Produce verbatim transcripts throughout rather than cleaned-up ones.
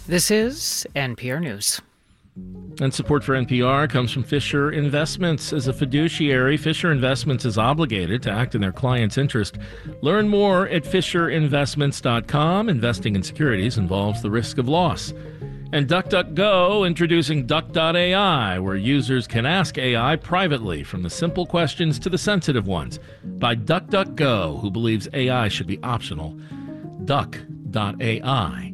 This is N P R News. And support for N P R comes from Fisher Investments. As a fiduciary, Fisher Investments is obligated to act in their client's interest. Learn more at fisher investments dot com. Investing in securities involves the risk of loss. And DuckDuckGo introducing Duck dot A I, where users can ask A I privately, from the simple questions to the sensitive ones, by DuckDuckGo, who believes A I should be optional. Duck dot A I.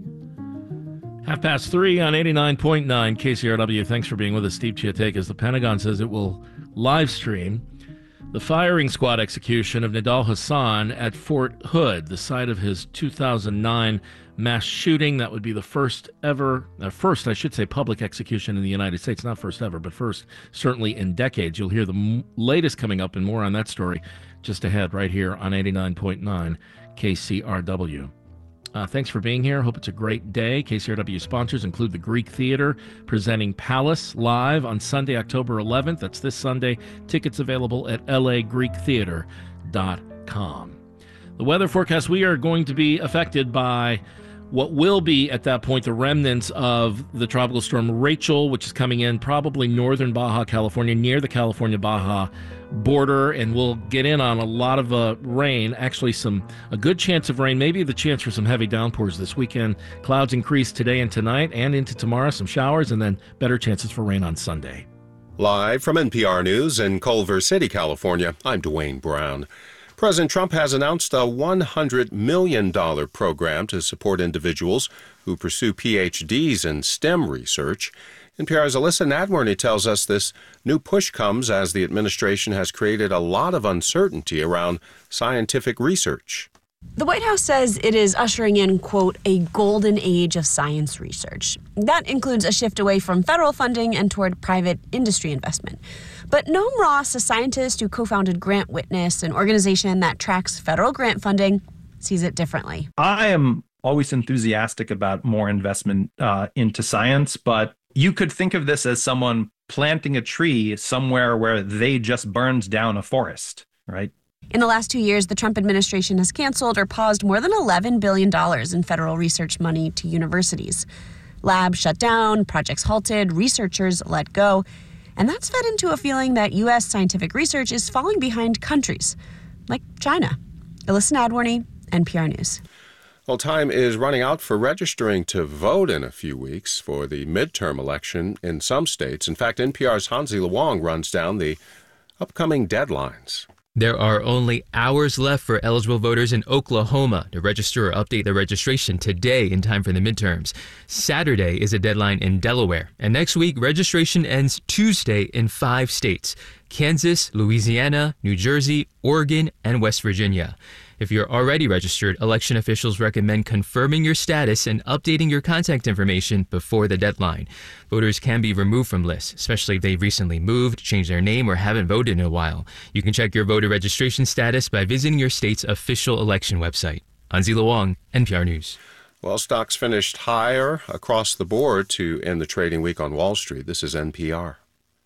Half past three on eighty-nine point nine K C R W. Thanks for being with us. Steve Chiatakis. The Pentagon says it will live stream the firing squad execution of Nidal Hasan at Fort Hood, the site of his two thousand nine mass shooting. That would be the first ever, uh, first, I should say, public execution in the United States. Not first ever, but first certainly in decades. You'll hear the m- latest coming up and more on that story just ahead right here on eighty-nine point nine K C R W. Uh, thanks for being here. Hope it's a great day. K C R W sponsors include the Greek Theater presenting Palace live on Sunday, October eleventh. That's this Sunday. Tickets available at L A greek theater dot com. The weather forecast: we are going to be affected by what will be, at that point, the remnants of the tropical storm Rachel, which is coming in probably northern Baja California, near the California-Baja border, and we'll get in on a lot of uh, rain, actually some a good chance of rain, maybe the chance for some heavy downpours this weekend. Clouds increase today and tonight and into tomorrow, some showers, and then better chances for rain on Sunday. Live from N P R News in Culver City, California, I'm Dwayne Brown. President Trump has announced a one hundred million dollars program to support individuals who pursue P H Ds in STEM research. N P R's Alyssa Nadworny tells us this new push comes as the administration has created a lot of uncertainty around scientific research. The White House says it is ushering in, quote, a golden age of science research. That includes a shift away from federal funding and toward private industry investment. But Noam Ross, a scientist who co-founded Grant Witness, an organization that tracks federal grant funding, sees it differently. I am always enthusiastic about more investment uh, into science, but you could think of this as someone planting a tree somewhere where they just burned down a forest, right? In the last two years, the Trump administration has canceled or paused more than eleven billion dollars in federal research money to universities. Labs shut down, projects halted, researchers let go. And that's fed into a feeling that U S scientific research is falling behind countries like China. Alyssa Nadworny, N P R News. Well, time is running out for registering to vote in a few weeks for the midterm election in some states. In fact, N P R's Hansi Luong runs down the upcoming deadlines. There are only hours left for eligible voters in Oklahoma to register or update their registration today in time for the midterms. Saturday is a deadline in Delaware, and next week registration ends Tuesday in five states: Kansas, Louisiana, New Jersey, Oregon, and West Virginia. If you're already registered, election officials recommend confirming your status and updating your contact information before the deadline. Voters can be removed from lists, especially if they've recently moved, changed their name, or haven't voted in a while. You can check your voter registration status by visiting your state's official election website. Hansi Luong, N P R News. Well, stocks finished higher across the board to end the trading week on Wall Street. This is N P R.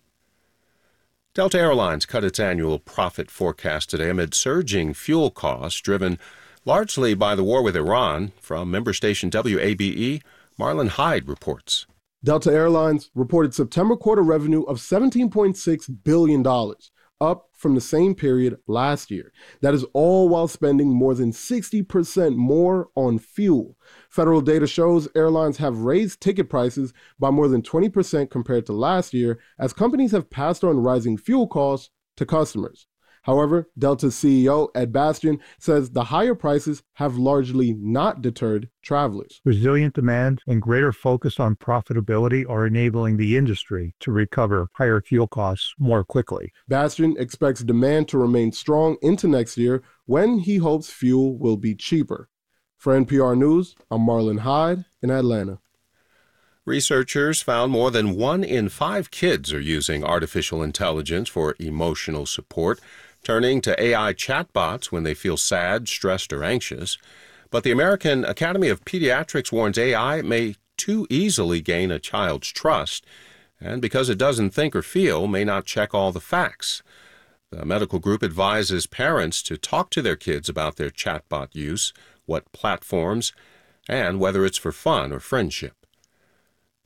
Delta Airlines cut its annual profit forecast today amid surging fuel costs driven largely by the war with Iran. From member station W A B E, Marlon Hyde reports. Delta Airlines reported September quarter revenue of seventeen point six billion dollars, up from the same period last year. That is all while spending more than sixty percent more on fuel. Federal data shows airlines have raised ticket prices by more than twenty percent compared to last year as companies have passed on rising fuel costs to customers. However, Delta's C E O, Ed Bastian, says the higher prices have largely not deterred travelers. Resilient demand and greater focus on profitability are enabling the industry to recover higher fuel costs more quickly. Bastian expects demand to remain strong into next year when he hopes fuel will be cheaper. For N P R News, I'm Marlon Hyde in Atlanta. Researchers found more than one in five kids are using artificial intelligence for emotional support, turning to A I chatbots when they feel sad, stressed, or anxious. But the American Academy of Pediatrics warns A I may too easily gain a child's trust, and because it doesn't think or feel, may not check all the facts. The medical group advises parents to talk to their kids about their chatbot use, what platforms, and whether it's for fun or friendship.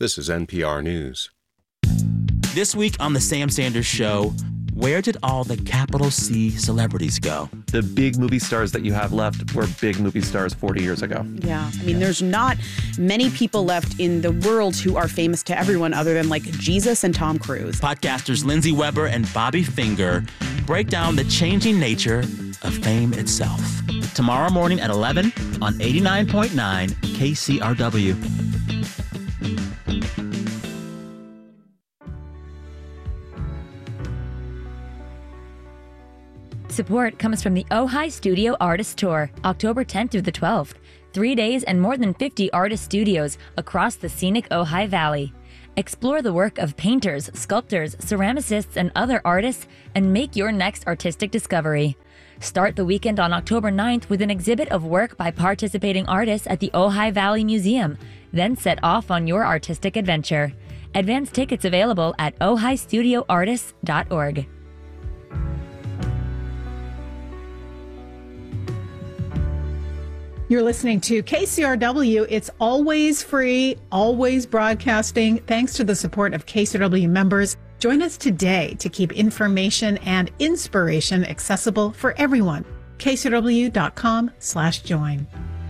This is N P R News. This week on The Sam Sanders Show, where did all the capital C celebrities go? The big movie stars that you have left were big movie stars forty years ago. Yeah. I mean, there's not many people left in the world who are famous to everyone other than like Jesus and Tom Cruise. Podcasters Lindsay Weber and Bobby Finger break down the changing nature of fame itself. Tomorrow morning at eleven on eighty-nine point nine K C R W. Support comes from the Ojai Studio Artist Tour, October tenth through the twelfth. Three days and more than fifty artist studios across the scenic Ojai Valley. Explore the work of painters, sculptors, ceramicists, and other artists and make your next artistic discovery. Start the weekend on October ninth with an exhibit of work by participating artists at the Ojai Valley Museum. Then set off on your artistic adventure. Advance tickets available at ojai studio artists dot org. You're listening to K C R W. It's always free, always broadcasting, thanks to the support of K C R W members. Join us today to keep information and inspiration accessible for everyone. K C R W dot com slash join.